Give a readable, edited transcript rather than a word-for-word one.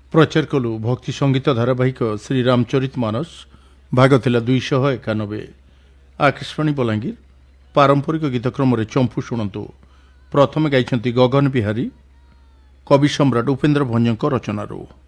प्रचार कलु भक्ति संगीत धारावाहिक श्री रामचरित मानस भाग थिला 291। आकाशवाणी बलांगीर पारंपरिक गीतक्रम चंपू शुणु। प्रथम गाइछंती गगन बिहारी कवि सम्राट उपेन्द्र भंजक रचनारू।